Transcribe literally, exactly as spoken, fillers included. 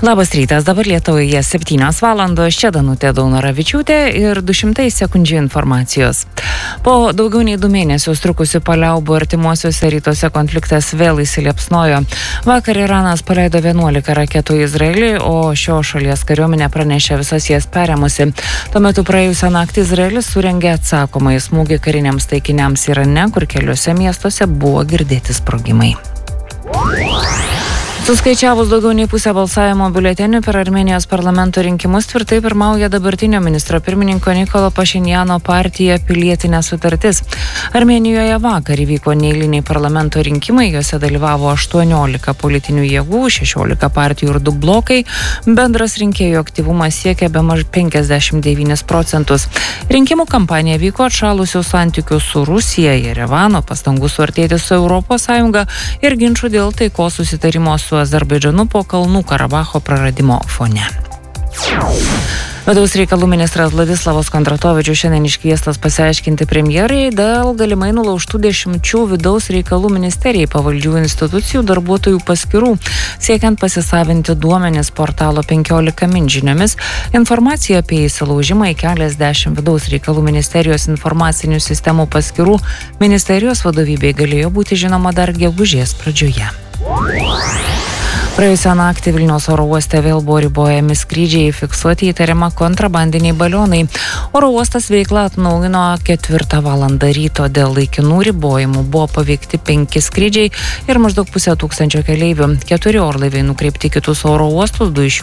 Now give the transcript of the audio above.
Labas rytas, dabar Lietuvoje septynios valandos, čia Danutė Daunoravičiūtė ir du šimtai sekundžių informacijos. Po daugiau nei du mėnesius trukusių paliaubų artimuosiuose rytuose konfliktas vėl įsiliepsnojo. Vakar Iranas paleido vienuolika raketų į Izraelį, o šio šalies kariuomenė pranešė visas jas perėmusi. Tuo metu praėjusią naktį Izraelis surengė atsakomąjį smūgį kariniams taikiniams Irane, kur keliuose miestuose buvo girdėti sprogimai. Suskaičiavus daugiau nei pusę balsavimo biuletenių per Armėnijos parlamento rinkimus tvirtai pirmauja dabartinio ministro pirmininko Nikolo Pašinjano partija Pilietinė sutartis. Armėnijoje vakar įvyko neeiliniai parlamento rinkimai, juose dalyvavo aštuoniolika politinių jėgų, šešiolika partijų ir du blokai. Bendras rinkėjų aktyvumas siekia bemaž penkiasdešimt devynis procentus. Rinkimų kampanija vyko atšalusių santykių su Rusija, Jerevano, pastangų suartėti su Europos Sąjunga ir ginčų dėl taikos susitarimo su Azerbaidžanu po Kalnų Karabacho praradimo fone. Vidaus reikalų ministras Vladislavas Kondratovičius šiandien iškviestas pasiaiškinti premjerai dėl galimai nulaužtų dešimčių vidaus reikalų ministerijai pavaldžių institucijų darbuotojų paskyrų, siekiant pasisavinti duomenis portalo penkiolika min žiniomis. Informacija apie įsilaužimą į keliasdešimt vidaus reikalų ministerijos informacinių sistemų paskyrų ministerijos vadovybei galėjo būti žinoma dar gegužės pradžioje. Praėjusią naktį Vilniaus oro uoste vėl buvo ribojami skrydžiai, fiksuoti įtariama kontrabandiniai balionai. Oro uostas veiklą atnaujino ketvirtą valandą ryto. Dėl laikinų ribojimų buvo paveikti penki skrydžiai ir maždaug pusė tūkstančio keleivių. Keturi orlaiviai nukreipti kitus oro uostus, du iš jų